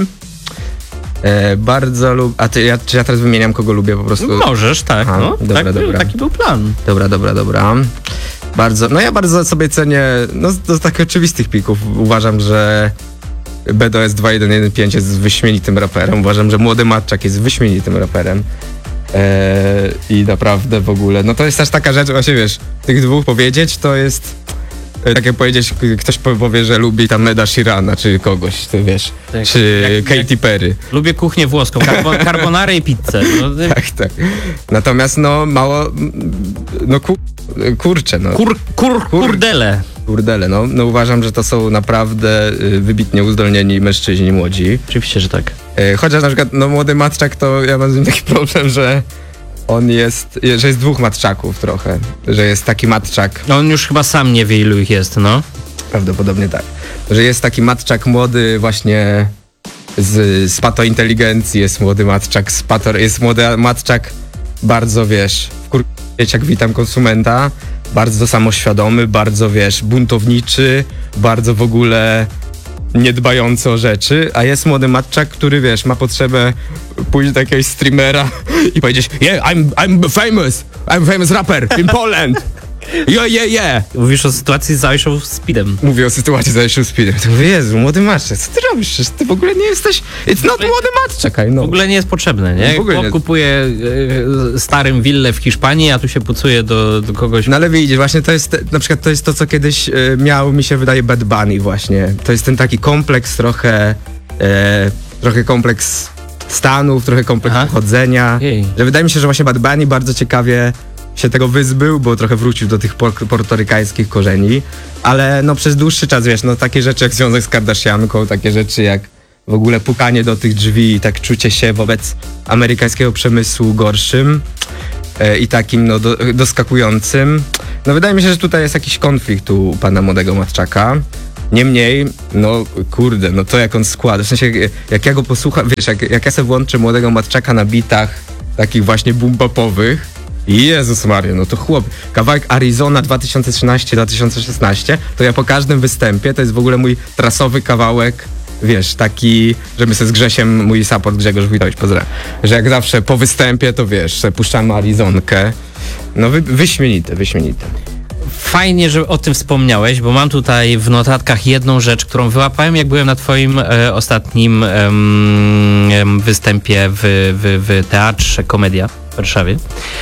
E, bardzo lubię, a ty, ja, czy ja teraz wymieniam, kogo lubię po prostu? Możesz, tak, Aha, no. dobra, tak był, dobra. taki był plan. Dobra, dobra, dobra. Bardzo, no ja bardzo sobie cenię, no z, z takich oczywistych pików uważam, że B D O S dwa jeden jeden pięć jest wyśmienitym raperem. Uważam, że Młody Matczak jest wyśmienitym raperem. Eee, I naprawdę w ogóle, no to jest też taka rzecz, właśnie wiesz, tych dwóch powiedzieć, to jest e, tak jak powiedzieć, k- ktoś po- powie, że lubi tam Eda Sheerana, czy kogoś, ty wiesz, Tak, czy jak- Katy Perry. Lubię kuchnię włoską, karbo, carbonarę i pizzę. No, Tak, tak. Natomiast no mało, no ku, kurczę, no. kur, kur, kurdele. Kurdele, no, no uważam, że to są naprawdę y, wybitnie uzdolnieni mężczyźni młodzi. Oczywiście, że tak. Y, chociaż na przykład, no Młody Matczak, to ja mam z nim taki problem, że on jest, że jest dwóch Matczaków trochę. Że jest taki Matczak, No, on już chyba sam nie wie, ilu ich jest, no. prawdopodobnie tak, że jest taki Matczak młody właśnie z, z patointeligencji, jest Młody Matczak z pato, jest Młody Matczak bardzo, wiesz, wkur... jak witam konsumenta, bardzo samoświadomy, bardzo, wiesz, buntowniczy, bardzo w ogóle niedbający o rzeczy, a jest Młody Matczak, który, wiesz, ma potrzebę pójść do jakiegoś streamera i powiedzieć, yeah, I'm, I'm famous, I'm famous rapper in Poland, yeah, yeah, yeah. Mówisz o sytuacji z Aishą Speedem. Mówię o sytuacji z Aishą Speedem. To mówię, Jezu, Młody Matczak, co ty robisz? Przecież ty w ogóle nie jesteś, it's not Młody Matczak, I W know. ogóle nie jest potrzebne, nie? W ogóle Chłop nie. kupuje e, starym willę w Hiszpanii, a tu się pucuje do, do kogoś... No ale widzisz, właśnie to jest, te- na przykład to jest to, co kiedyś e, miał, mi się wydaje, Bad Bunny właśnie. To jest ten taki kompleks trochę, e, trochę kompleks Stanów, trochę kompleks Aha. pochodzenia. Jej. Że wydaje mi się, że właśnie Bad Bunny bardzo ciekawie się tego wyzbył, bo trochę wrócił do tych por- portorykańskich korzeni, ale no przez dłuższy czas, wiesz, no takie rzeczy jak związek z Kardashianką, takie rzeczy jak w ogóle pukanie do tych drzwi i tak czucie się wobec amerykańskiego przemysłu gorszym e, i takim no do, doskakującym. No wydaje mi się, że tutaj jest jakiś konflikt u pana Młodego Matczaka. Niemniej, no kurde, no to jak on składa, w sensie jak ja go posłucham, wiesz, jak, jak ja sobie włączę Młodego Matczaka na bitach takich właśnie boom-bopowych, Jezus Maria, no to chłop, kawałek Arizona dwa tysiące trzynaście dwa tysiące szesnaście, to ja po każdym występie, to jest w ogóle mój trasowy kawałek, wiesz, taki, że my sobie z Grzesiem, mój support Grzegorz Wójtowicz, pozdrawiam, że jak zawsze po występie, to wiesz, sobie puszczamy Arizonkę, no wy, wyśmienite, wyśmienite. Fajnie, że o tym wspomniałeś, bo mam tutaj w notatkach jedną rzecz, którą wyłapałem, jak byłem na twoim e, ostatnim em, em, występie w, w, w Teatrze Komedia w Warszawie.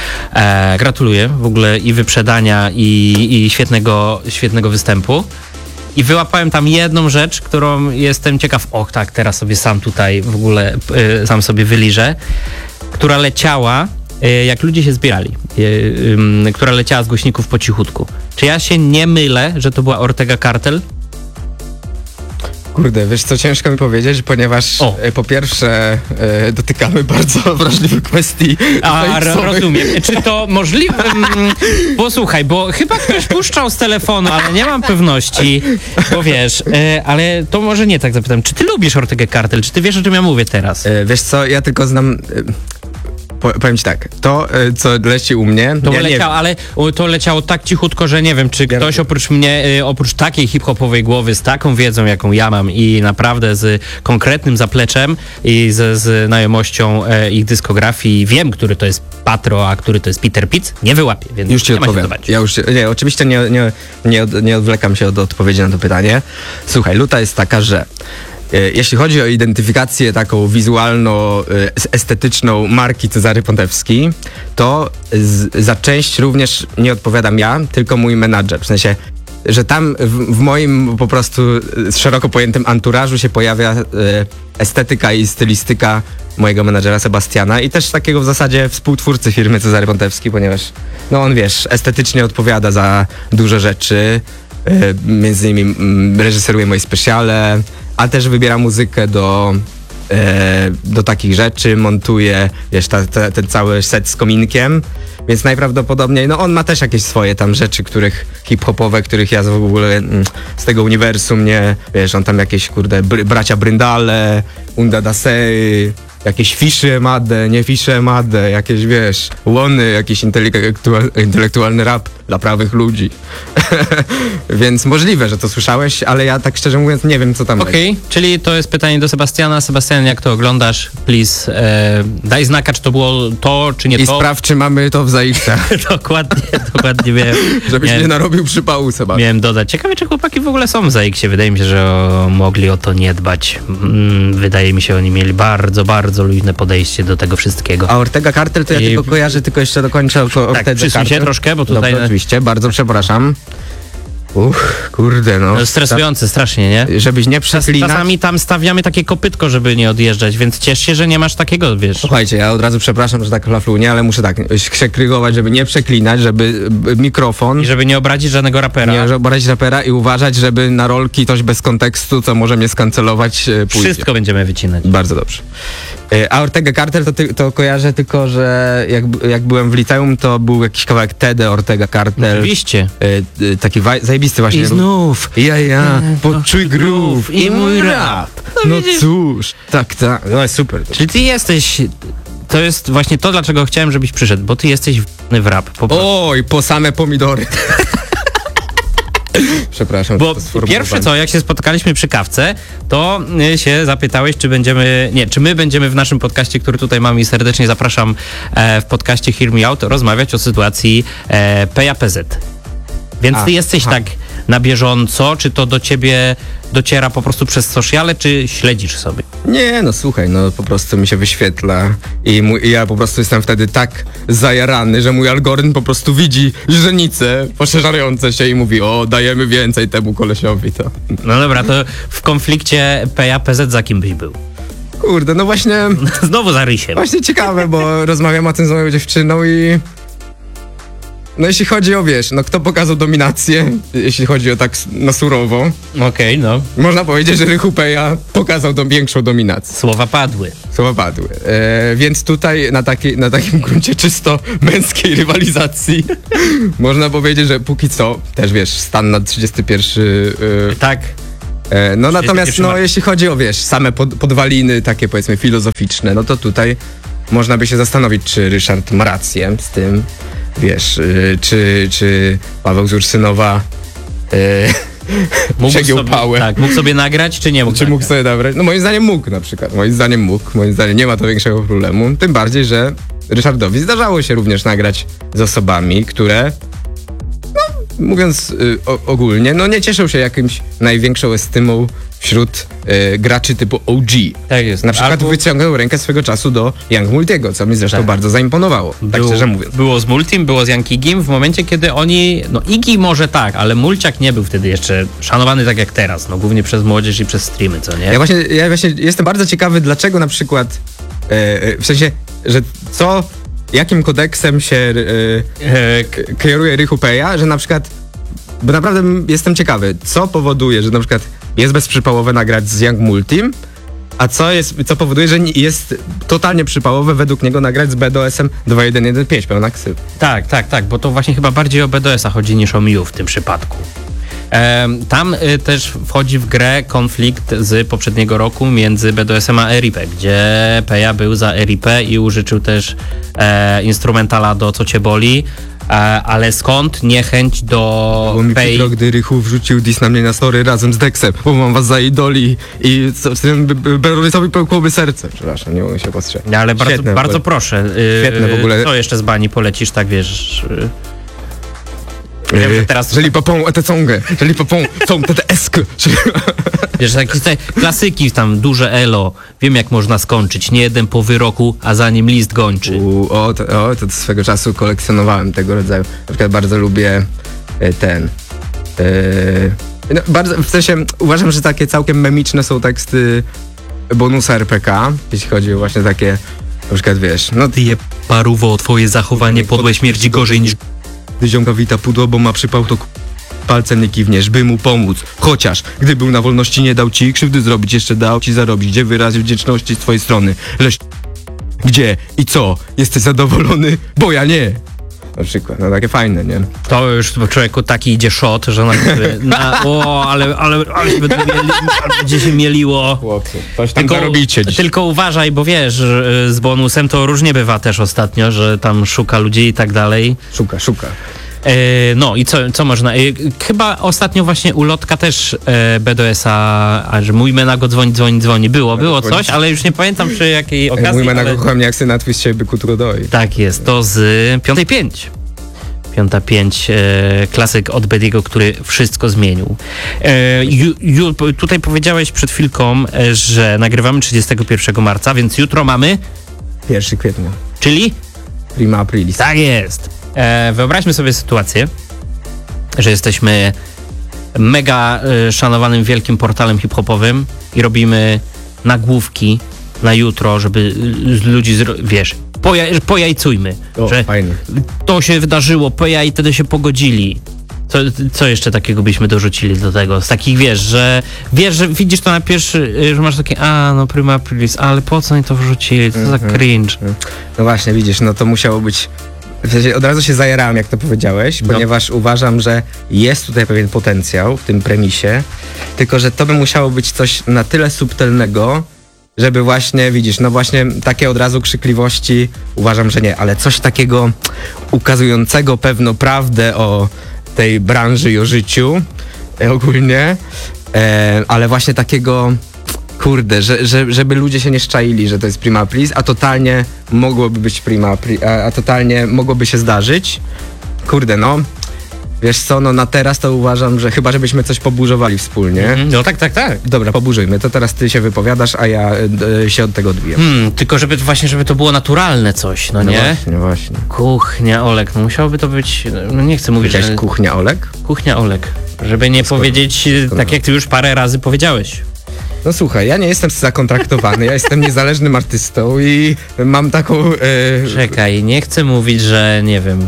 E, gratuluję w ogóle i wyprzedania, i, i świetnego, świetnego występu. i wyłapałem tam jedną rzecz, którą jestem ciekaw, och tak, teraz sobie sam tutaj w ogóle y, sam sobie wyliżę, która leciała, y, jak ludzie się zbierali, y, y, która leciała z głośników po cichutku. Czy ja się nie mylę, że to była Ortega Cartel? Kurde, wiesz co, ciężko mi powiedzieć, ponieważ O. e, po pierwsze e, dotykamy bardzo wrażliwych kwestii. A, ro- zajęcowych. rozumiem. Czy to możliwe? Mm, Posłuchaj, bo chyba ktoś puszczał z telefonu, ale nie mam pewności, bo wiesz, e, ale to może nie tak zapytam. Czy ty lubisz Ortegę Cartel? Czy ty wiesz, o czym ja mówię teraz? E, wiesz co, ja tylko znam... E, po, powiem ci tak, to e, co leci u mnie... To ja nie leciało, ale o, to leciało tak cichutko, że nie wiem, czy Ja- ktoś oprócz mnie, y, oprócz takiej hip-hopowej głowy, z taką wiedzą, jaką ja mam i naprawdę z konkretnym zapleczem i ze znajomością e, ich dyskografii, wiem, który to jest Patro, a który to jest Peter Pitts, nie wyłapie, więc Już ci nie ma się odpowiem. co bać. Ja już, nie, oczywiście nie, nie, nie, od, nie odwlekam się od odpowiedzi na to pytanie. Słuchaj, luta jest taka, że e, jeśli chodzi o identyfikację taką wizualno-estetyczną marki Cezary Pontewski, to z, za część również nie odpowiadam ja, tylko mój menadżer. W sensie, że tam w, w moim po prostu e, szeroko pojętym anturażu się pojawia e, estetyka i stylistyka mojego menadżera Sebastiana i też takiego w zasadzie współtwórcy firmy Cezary Pontewski, ponieważ no on, wiesz, estetycznie odpowiada za dużo rzeczy, e, między innymi mm, reżyseruje moje specjale, a też wybiera muzykę do, e, do takich rzeczy, montuje, wiesz, ta, ta, ten cały set z kominkiem, więc najprawdopodobniej, no on ma też jakieś swoje tam rzeczy, których hip-hopowe, których ja w ogóle mm, z tego uniwersum nie, wiesz, on tam jakieś, kurde, br- bracia Bryndale, Unda Dasei, jakieś fisze made, nie fisze made, jakieś, wiesz, łony, jakiś intelektual, intelektualny rap dla prawych ludzi. Więc możliwe, że to słyszałeś, ale ja tak szczerze mówiąc nie wiem, co tam Okej, jest. czyli to jest pytanie do Sebastiana. Sebastian, jak to oglądasz, please, e, daj znaka, czy to było to, czy nie I to. sprawdź, czy mamy to w zaiktach, dokładnie, dokładnie miałem, żebyś miałem, nie narobił przypału, Seba. miałem dodać. Ciekawe, czy chłopaki w ogóle są w Zaiksie. Wydaje mi się, że o, mogli o to nie dbać. Mm, wydaje mi się, oni mieli bardzo, bardzo luźne podejście do tego wszystkiego. A Ortega Cartel to ja I- tylko kojarzę, tylko jeszcze dokończę o tak, Ortega przysuń się Cartel. troszkę, bo tutaj Dobrze, oczywiście, bardzo przepraszam. Uff, kurde, no. no, stresujące strasznie, nie? Ta, żebyś nie Czas, przeklinać. czasami tam stawiamy takie kopytko, żeby nie odjeżdżać, więc ciesz się, że nie masz takiego, wiesz. Słuchajcie, ja od razu przepraszam, że tak flaflunie, ale muszę tak się krygować, żeby nie przeklinać, żeby b- mikrofon, I żeby nie obrazić żadnego rapera. nie obrazić rapera i uważać, żeby na rolki ktoś bez kontekstu, co może mnie skancelować, e, pójdzie. Wszystko będziemy wycinać. Bardzo dobrze. E, A Ortega Cartel to, ty, to kojarzę tylko, że jak, jak byłem w liceum, to był jakiś kawałek Tede Ortega Cartel. Oczywiście. E, e, taki waj- zajebisty właśnie. I znów. Ja, ja, E, poczuj groove i mój rap. No widzisz? cóż, tak, tak. No super. Czyli ty jesteś... To jest właśnie to, dlaczego chciałem, żebyś przyszedł, bo ty jesteś w, w rap. Po prostu. Oj, po same pomidory. Przepraszam. Bo to sformułowanie. pierwsze co, jak się spotkaliśmy przy kawce, to y, się zapytałeś, czy będziemy, nie, czy my będziemy w naszym podcaście, który tutaj mamy i serdecznie zapraszam e, w podcaście Hear Me Out, rozmawiać o sytuacji e, P A P Z. Więc A, ty jesteś aha. tak na bieżąco, czy to do ciebie dociera po prostu przez sociale, czy śledzisz sobie? Nie, no słuchaj, no po prostu mi się wyświetla i, mój, i ja po prostu jestem wtedy tak zajarany, że mój algorytm po prostu widzi źrenice poszerzające się i mówi, o, dajemy więcej temu kolesiowi, to... No dobra, to w konflikcie P A P Z za kim byś był? Kurde, no właśnie, Znowu za Rysiem. właśnie ciekawe, bo rozmawiam o tym z moją dziewczyną i... No jeśli chodzi o, wiesz, no kto pokazał dominację, jeśli chodzi o tak s- na surowo, Okej, no. można powiedzieć, że Rychu Peja pokazał do większą dominację. Słowa padły. Słowa padły. E, więc tutaj na, taki, na takim gruncie czysto męskiej rywalizacji można powiedzieć, że póki co, też wiesz, stan na trzydziesty pierwszy. E, Tak. e, no natomiast, no marca. jeśli chodzi o, wiesz, same pod, podwaliny takie powiedzmy filozoficzne, no to tutaj można by się zastanowić, czy Ryszard ma rację z tym, wiesz, e, czy, czy Paweł z Ursynowa e, Mógł przegiął sobie, pałę. tak, mógł sobie nagrać, czy nie mógł Czy mógł nagrać? sobie nabrać? No moim zdaniem mógł na przykład. Moim zdaniem mógł. Moim zdaniem nie ma to większego problemu. Tym bardziej, że Ryszardowi zdarzało się również nagrać z osobami, które, no mówiąc y, o, ogólnie, no nie cieszą się jakimś największą estymą wśród e, graczy typu O G. Tak jest. Na przykład Albo wyciągnął rękę swego czasu do Young Multiego, co mi zresztą Tak. bardzo zaimponowało, tak było, szczerze mówiąc. było z Multim, było z Yankigiem w momencie, kiedy oni, no Iggy może tak, ale Mulciak nie był wtedy jeszcze szanowany tak jak teraz, no głównie przez młodzież i przez streamy, co nie? Ja właśnie, ja właśnie jestem bardzo ciekawy, dlaczego na przykład, e, e, w sensie, że co, jakim kodeksem się e, E, k- kieruje Rychupeja, że na przykład, bo naprawdę m- jestem ciekawy, co powoduje, że na przykład jest bezprzypałowe nagrać z Young Multim, a co jest, co powoduje, że nie- jest totalnie przypałowe według niego nagrać z B D O S-em dwa jeden jeden pięć, pełna ksyw. Tak, tak, tak, bo to właśnie chyba bardziej o B D O S-a chodzi niż o Miu w tym przypadku. Em, tam y, też wchodzi w grę konflikt z poprzedniego roku między B D O S-em a R I P, gdzie Peja był za R I P i użyczył też e, instrumentala do Co Cię Boli, e, ale skąd niechęć do Bo mi Pei? przykro, gdy Rychu wrzucił diss na mnie na story razem z Dexem, bo mam was za idoli i co- z tym b- b- Berowicowi pełkłoby serce. Przepraszam, nie mogę się powstrzymać. No, ale bardzo, Świetne, bardzo bo- proszę. y, Świetne w ogóle. Co jeszcze z bani polecisz, tak wiesz? y, Wiem, że Yy, teraz- Jeżeli popą etę congę, jeżeli popą tą tę eskę. Wiesz, jakieś te klasyki tam, duże elo, wiem jak można skończyć, nie jeden po wyroku, a za nim list gończy. U, o, to, o, to swego czasu kolekcjonowałem tego rodzaju. Na przykład bardzo lubię e, ten. E, no, bardzo, w sensie uważam, że takie całkiem memiczne są teksty bonusa R P K, jeśli chodzi o właśnie takie, na przykład wiesz, no Ty je paruwo, twoje zachowanie podłe śmierdzi gorzej niż... gdy ziomka wita pudło, bo ma przypał, to k- palcem nie kiwniesz, by mu pomóc. Chociaż, gdy był na wolności, nie dał ci krzywdy zrobić, jeszcze dał ci zarobić. Gdzie wyrazy wdzięczności z twojej strony? Leś... Gdzie i co? Jesteś zadowolony? Bo ja nie. Na przykład, no takie fajne, nie? To już człowieku taki idzie shot, że na, na o, ale, ale, ale się będą mieli, ale będzie się mieliło. Chłopcy, coś tam robicie dziś. Tylko uważaj, bo wiesz, że z bonusem to różnie bywa też ostatnio, że tam szuka ludzi i tak dalej. Szuka, szuka. E, no i co, co można? E, chyba ostatnio właśnie ulotka też e, B D O S-a, a że mój Menago dzwoni, dzwoni, dzwoni. Było, było dzwoni. coś, ale już nie pamiętam przy jakiej Ej, okazji. mój menago ale... kocha mnie jak syna twist się byku trudoi. Tak jest, to z piątej pięć. Piąta pięć, e, klasyk od Bediego, który wszystko zmienił. E, ju, ju, tutaj powiedziałeś przed chwilką, e, że nagrywamy trzydziestego pierwszego marca, więc jutro mamy, Pierwszy kwietnia. czyli? Prima aprilis. Tak jest. E, wyobraźmy sobie sytuację, że jesteśmy mega e, szanowanym wielkim portalem hip-hopowym i robimy nagłówki na jutro, żeby z ludzi, zro- wiesz, poja- pojajcujmy, O, że fajny. to się wydarzyło, poja i wtedy się pogodzili. Co, co jeszcze takiego byśmy dorzucili do tego? Z takich, wiesz, że wiesz, że widzisz to na pierwszy, y, że masz takie, a no prima aprilis, ale po co oni to wrzucili? Co za cringe. No właśnie, widzisz, no to musiało być... W sensie od razu się zajarałem, jak to powiedziałeś, No. ponieważ uważam, że jest tutaj pewien potencjał w tym premisie, tylko że to by musiało być coś na tyle subtelnego, żeby właśnie, widzisz, no właśnie takie od razu krzykliwości uważam, że nie, ale coś takiego ukazującego pewną prawdę o tej branży i o życiu e, ogólnie, e, ale właśnie takiego, kurde, że, że, żeby ludzie się nie szczaili, że to jest prima aprilis, a totalnie mogłoby być prima aprilis, a, a totalnie mogłoby się zdarzyć. Kurde, no, wiesz co, no na teraz to uważam, że chyba żebyśmy coś poburzowali wspólnie. Mhm. No tak, tak, tak. Dobra, poburzujmy, to teraz ty się wypowiadasz, a ja y, się od tego odbiję. Hmm, tylko żeby to właśnie, żeby to było naturalne coś, no No nie? właśnie, właśnie. Kuchnia Olek, no musiałoby to być, no nie chcę mówić, Jakaś że kuchnia Olek? kuchnia Olek, żeby nie Skoro- powiedzieć, y, skoro- tak jak ty już parę razy powiedziałeś. No słuchaj, ja nie jestem zakontraktowany, ja jestem niezależnym artystą i mam taką... Y, Czekaj, nie chcę mówić, że nie wiem,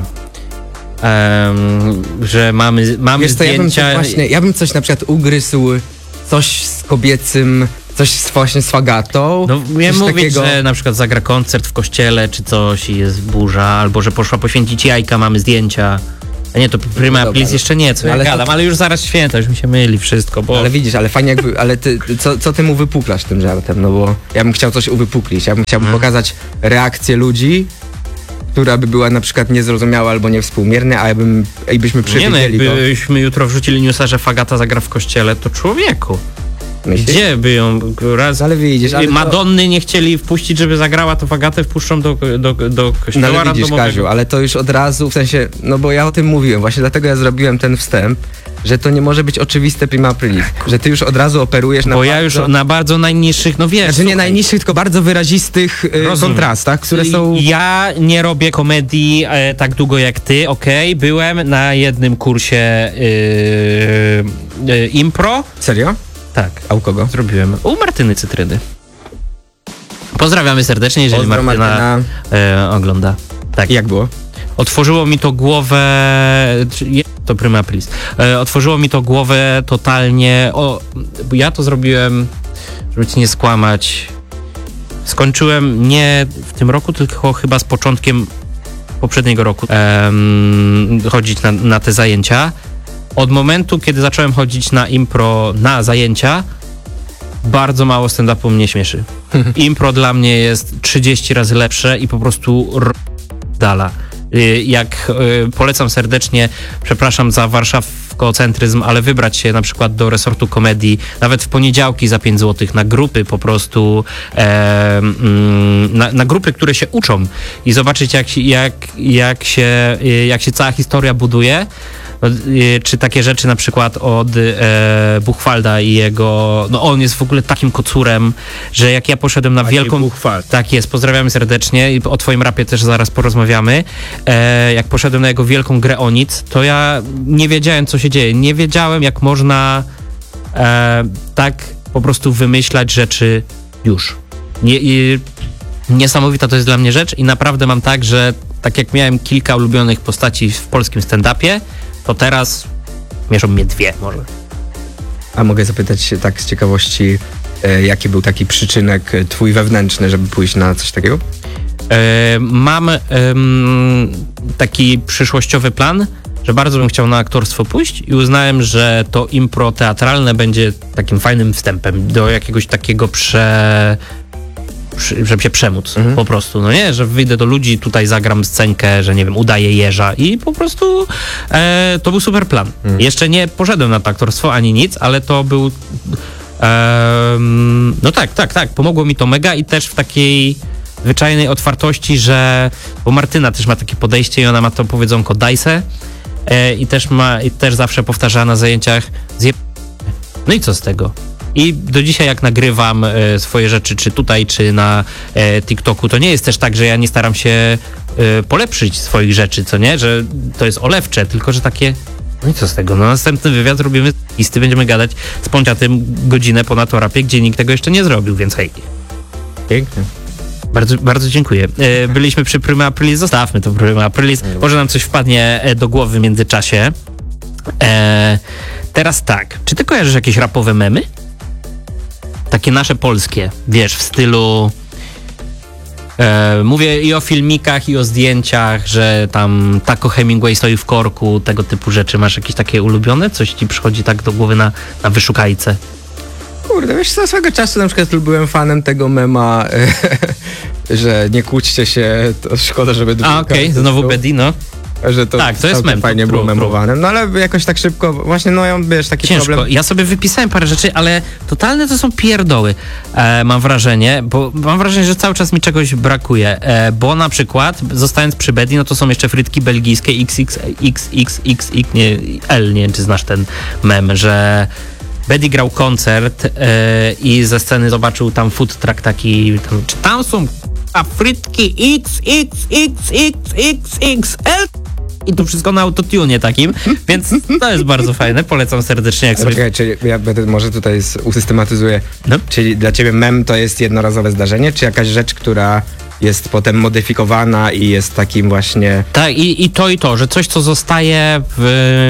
em, że mamy, mamy Wiesz co, ja bym, coś zdjęcia... właśnie, ja bym coś na przykład ugryzł, coś z kobiecym, coś z, właśnie z fagatą. No ja coś mówię, takiego... że na przykład zagra koncert w kościele, czy coś i jest burza, albo że poszła poświęcić jajka, mamy zdjęcia. A nie, to prima No dobra, aprilis no. jeszcze nie, co No ja ale to- gadam, ale już zaraz święta, już mi się myli wszystko, bo... Ale widzisz, ale fajnie jakby, ale ty, co, co ty mu wypuklasz tym żartem, no bo ja bym chciał coś uwypuklić, ja bym chciał Hmm. pokazać reakcję ludzi, która by była na przykład niezrozumiała albo niewspółmierna, a ja bym, i byśmy Nie no, przewidzieli to. jakbyśmy jutro wrzucili newsa, że Fagata zagra w kościele, to człowieku. Myślisz? Gdzie by ją raz... Ale widzisz, ale to- Madonny nie chcieli wpuścić, żeby zagrała, to Fagatę wpuszczą do, do, do No kościoła ale widzisz, randomowego. Kaziu, ale to już od razu, w sensie, no bo ja o tym mówiłem, właśnie dlatego ja zrobiłem ten wstęp, że to nie może być oczywiste prima aprilis, że ty już od razu operujesz na Bo bardzo... ja już na bardzo najniższych, no wiesz... Znaczy nie słuchaj, najniższych, tylko bardzo wyrazistych y, kontrastach, które są... Ja nie robię komedii e, tak długo jak ty, okej. Okay. Byłem na jednym kursie y, y, impro. Serio? Tak. A u kogo? Zrobiłem. U Martyny Cytryny. Pozdrawiamy serdecznie, jeżeli Pozdro, Martyna, Martyna. E, ogląda. Tak. I jak było? Otworzyło mi to głowę... To prima aprilis. E, otworzyło mi to głowę totalnie... O, ja to zrobiłem, żeby ci nie skłamać. Skończyłem nie w tym roku, tylko chyba z początkiem poprzedniego roku em, chodzić na, na te zajęcia. Od momentu, kiedy zacząłem chodzić na impro na zajęcia, bardzo mało stand-upu mnie śmieszy. Impro dla mnie jest trzydzieści razy lepsze i po prostu dala. Jak y, polecam serdecznie, przepraszam za warszawkocentryzm, ale wybrać się na przykład do resortu komedii, nawet w poniedziałki za pięć złotych na grupy po prostu, e, mm, na, na grupy, które się uczą i zobaczyć jak, jak, jak, się, jak się cała historia buduje. Czy takie rzeczy na przykład od e, Buchwalda i jego, no on jest w ogóle takim kocurem, że jak ja poszedłem na Maciej wielką... Buchwald. Tak jest, pozdrawiamy serdecznie i o twoim rapie też zaraz porozmawiamy. E, jak poszedłem na jego wielką grę o nic, to ja nie wiedziałem, co się dzieje. Nie wiedziałem, jak można e, tak po prostu wymyślać rzeczy już. Nie, i, niesamowita to jest dla mnie rzecz i naprawdę mam tak, że tak jak miałem kilka ulubionych postaci w polskim stand-upie, to teraz mieszą mnie dwie może. A mogę zapytać się tak z ciekawości, e, jaki był taki przyczynek e, twój wewnętrzny, żeby pójść na coś takiego? E, mam e, taki przyszłościowy plan, że bardzo bym chciał na aktorstwo pójść i uznałem, że to impro teatralne będzie takim fajnym wstępem do jakiegoś takiego prze... żeby się przemóc, mhm. po prostu, no nie, że wyjdę do ludzi, tutaj zagram scenkę, że nie wiem, udaję jeża i po prostu e, to był super plan. Mhm. Jeszcze nie poszedłem na to aktorstwo ani nic, ale to był e, no tak, tak, tak, pomogło mi to mega i też w takiej zwyczajnej otwartości, że, bo Martyna też ma takie podejście i ona ma to powiedzonko dajse e, i też ma, i też zawsze powtarza na zajęciach zje... no i co z tego? I do dzisiaj jak nagrywam e, swoje rzeczy, czy tutaj, czy na e, TikToku, to nie jest też tak, że ja nie staram się e, polepszyć swoich rzeczy, co nie? Że to jest olewcze, tylko że takie, no i co z tego? No następny wywiad robimy z listy, będziemy gadać z Ponciatym godzinę ponad o rapie, gdzie nikt tego jeszcze nie zrobił, więc hej. Pięknie. Bardzo, bardzo dziękuję. E, byliśmy przy Prima Aprilis, zostawmy to Prima Aprilis. Może nam coś wpadnie do głowy w międzyczasie. E, teraz tak, czy ty kojarzysz jakieś rapowe memy? Takie nasze polskie, wiesz, w stylu e, mówię i o filmikach, i o zdjęciach, że tam Taco Hemingway stoi w korku, tego typu rzeczy. Masz jakieś takie ulubione? Coś ci przychodzi tak do głowy na, na wyszukajce? Kurde, wiesz co, swego czasu na przykład byłem fanem tego mema, że nie kłóćcie się, to szkoda, żeby... A okej, okay. Znowu Bedi, no. Że to, tak, to jest mem. Fajnie to było true, memowane. True. No ale jakoś tak szybko, właśnie no ja wiesz, taki Ciężko. problem... Ja sobie wypisałem parę rzeczy, ale totalne to są pierdoły, e, mam wrażenie, bo mam wrażenie, że cały czas mi czegoś brakuje, e, bo na przykład, zostając przy Bedi, no to są jeszcze frytki belgijskie X X X X X nie, L, nie wiem, czy znasz ten mem, że Bedi grał koncert e, i ze sceny zobaczył tam food truck taki, tam, czy tam są a frytki X X X X X X L i to wszystko na autotune takim, więc to jest bardzo fajne, polecam serdecznie. Jak sobie... Czekaj, czyli ja będę, może tutaj usystematyzuję, no? Czyli dla ciebie mem to jest jednorazowe zdarzenie, czy jakaś rzecz, która jest potem modyfikowana i jest takim właśnie... Tak, i, i to i to, że coś, co zostaje w...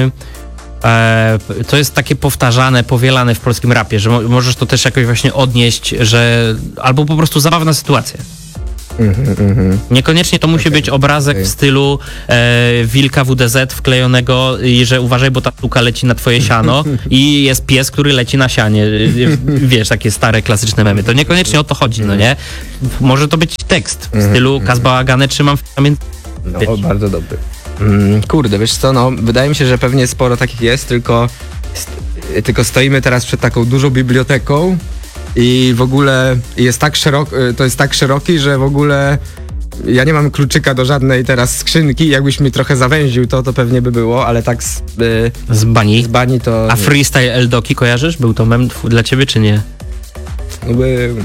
E, to jest takie powtarzane, powielane w polskim rapie, że mo- możesz to też jakoś właśnie odnieść, że... albo po prostu zabawna sytuacja. Mm-hmm, mm-hmm. Niekoniecznie to musi okay, być obrazek okay. w stylu e, wilka W D Z wklejonego i że uważaj, bo ta sztuka leci na twoje siano i jest pies, który leci na sianie. Wiesz, takie stare, klasyczne memy. To niekoniecznie o to chodzi, no nie? Może to być tekst w stylu Kazbałagane trzymam w pamięci. No, bardzo dobry. Mm, kurde, wiesz co, no, wydaje mi się, że pewnie sporo takich jest, tylko, st- tylko stoimy teraz przed taką dużą biblioteką i w ogóle jest tak szerok, to jest tak szeroki, że w ogóle ja nie mam kluczyka do żadnej teraz skrzynki, jakbyś mi trochę zawęził to, to pewnie by było, ale tak z, y, Z bani. z bani to... A freestyle Eldoki kojarzysz? Był to mem tw- dla ciebie, czy nie? Był.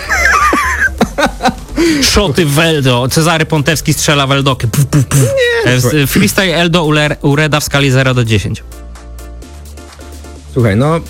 Szoty w Eldo. Cezary Pontewski strzela w Eldoki. Puf, puf, puf. Nie. E, Freestyle Eldo ule- ureda w skali zero do dziesięciu. Słuchaj, no...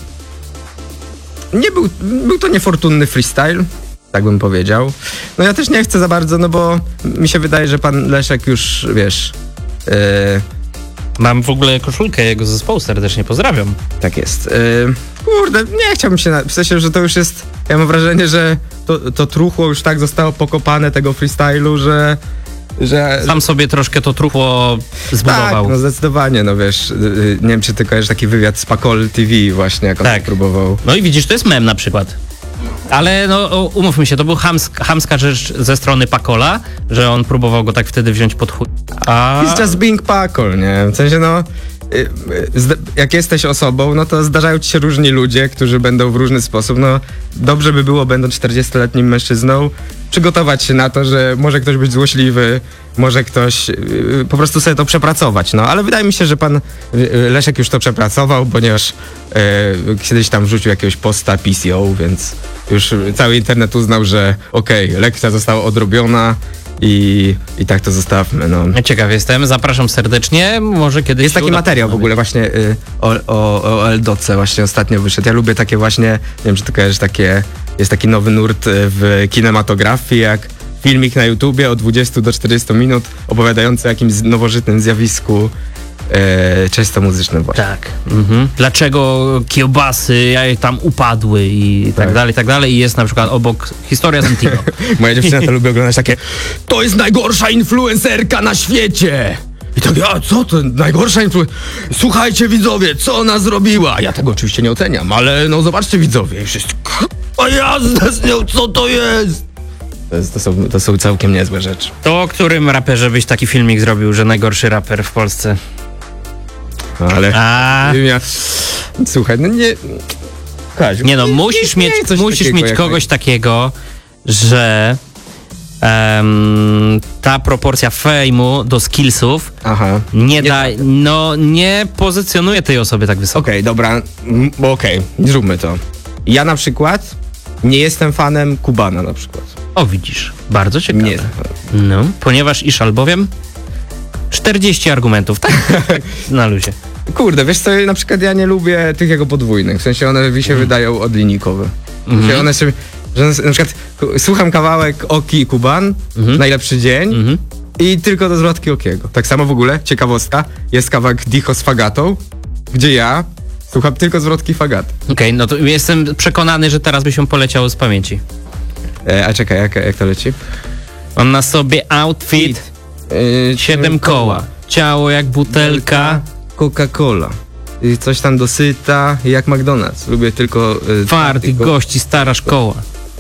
Nie był, był to niefortunny freestyle, tak bym powiedział. No ja też nie chcę za bardzo, no bo mi się wydaje, że pan Leszek już, wiesz... Yy, Mam w ogóle koszulkę jego zespołu, serdecznie pozdrawiam. tak jest. Yy, kurde, nie chciałbym się... Na, w sensie, że to już jest... Ja mam wrażenie, że to, to truchło już tak zostało pokopane tego freestylu, że... że Sam sobie troszkę to truchło tak, zbudował. no zdecydowanie, no wiesz, yy, nie wiem, czy ty kojarzysz taki wywiad z Pakol T V właśnie, jak on Tak. to próbował. No i widzisz, to jest mem na przykład. Ale no o, umówmy się, to był chamsk, chamska rzecz ze strony Pakola, że on próbował go tak wtedy wziąć pod chuj. A... It's just being Pakol, nie? W sensie, no, y, y, zda- jak jesteś osobą, no to zdarzają ci się różni ludzie, którzy będą w różny sposób, no, dobrze by było, będąc czterdziestoletnim mężczyzną, przygotować się na to, że może ktoś być złośliwy, może ktoś y, po prostu sobie to przepracować, no, ale wydaje mi się, że pan y, y, Leszek już to przepracował, ponieważ y, kiedyś tam wrzucił jakiegoś posta P C O, więc już cały internet uznał, że okej, okay, lekcja została odrobiona i, i tak to zostawmy, no. Ciekaw jestem, zapraszam serdecznie, może kiedyś Jest się taki uda materiał w porozmawiać. ogóle właśnie y, o, o, o Eldoce właśnie ostatnio wyszedł. Ja lubię takie właśnie, nie wiem czy ty kojarzysz, takie, jest taki nowy nurt y, w kinematografii, jak filmik na YouTubie od dwudziestu do czterdziestu minut opowiadający o jakimś z- nowożytnym zjawisku y, czysto muzycznym właśnie. Tak. Mhm. Dlaczego kiełbasy jak tam upadły i tak, Tak. dalej, i tak dalej. I jest na przykład obok historia z Antino. Moja dziewczyna to lubi oglądać takie, to jest najgorsza influencerka na świecie! I tak, a co to, najgorsza influencerka? Słuchajcie widzowie, co ona zrobiła? Ja tego oczywiście nie oceniam, ale no zobaczcie widzowie. I wszyscy, a jazda z nią, co to jest? To, jest, to, są, to są całkiem niezłe rzeczy. To o którym raperze byś taki filmik zrobił, że najgorszy raper w Polsce? No, ale... A Ja, słuchaj, no nie... Kaziu, nie no, musisz nie, mieć, nie coś musisz takiego mieć jak kogoś takiego, że em, ta proporcja fejmu do skillsów Aha. nie da, no nie pozycjonuje tej osoby tak wysoko. Okej, dobra, m, bo okej, zróbmy to. Ja na przykład nie jestem fanem Kubana na przykład. O widzisz, bardzo ciekawe. Nie jestem fanem. No, ponieważ iż albowiem czterdzieści argumentów, tak? Na luzie. Kurde, wiesz co, na przykład ja nie lubię tych jego podwójnych, w sensie one mi się wydają odlinikowe. W sensie Mhm. one się, że na przykład ku- słucham kawałek Oki i Kuban, Mhm. najlepszy dzień Mhm. i tylko do zwrotki Okiego. Tak samo w ogóle, ciekawostka, jest kawałek Dicho z Fagatą, gdzie ja słucham tylko zwrotki Fagaty. Okej, no to jestem przekonany, że teraz by się poleciało z pamięci. E, a czekaj, jak, jak to leci? On na sobie outfit, E, siedem koła, ciało jak butelka, Coca-Cola. I coś tam dosyta, jak McDonald's. Lubię tylko... E, twardych tylko- gości, stara szkoła.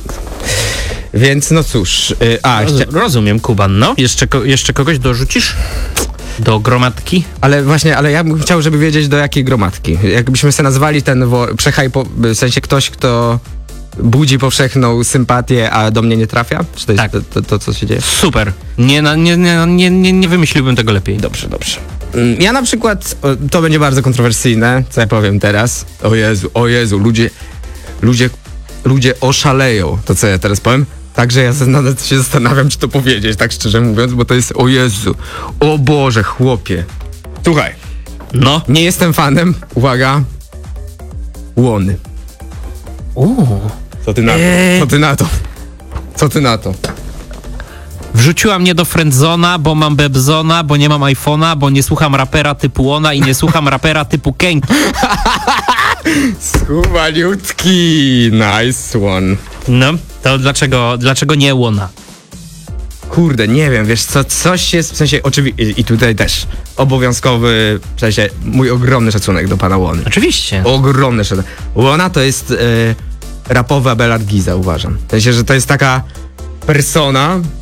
Więc no cóż, e, a, chcia- Roz, rozumiem, Kuban, no. Jeszcze, ko- jeszcze kogoś dorzucisz? Do gromadki? ale właśnie, ale ja bym chciał, żeby wiedzieć do jakiej gromadki. Jakbyśmy sobie nazwali ten wo- przechajpo, w sensie ktoś, kto budzi powszechną sympatię, a do mnie nie trafia? Czy to jest Tak. to, to, to, co się dzieje? Super. Nie, na- nie, nie, nie, nie, nie wymyśliłbym tego lepiej. Dobrze, dobrze. Mm, Ja na przykład, o, to będzie bardzo kontrowersyjne, co ja powiem teraz. O Jezu, o Jezu, ludzie, ludzie, ludzie oszaleją, to co ja teraz powiem. Także ja nawet się zastanawiam, czy to powiedzieć, tak szczerze mówiąc, bo to jest, o Jezu, o Boże, chłopie. Słuchaj, No. nie jestem fanem, uwaga, Łony. Uuu. Co ty na to? Eee. Co ty na to? Co ty na to? Wrzuciła mnie do friendzona, bo mam bebzona, bo nie mam iPhone'a, bo nie słucham rapera typu ona i nie słucham rapera typu Kenki. Schubaniutki, nice one. No, to dlaczego, dlaczego nie łona? Kurde, nie wiem, wiesz co, coś jest, w sensie, oczywiście, i tutaj też, obowiązkowy, w sensie, mój ogromny szacunek do pana Łony. Oczywiście. Ogromny szacunek. Łona to jest e, rapowy Abelard Giza, uważam. W sensie, że to jest taka persona,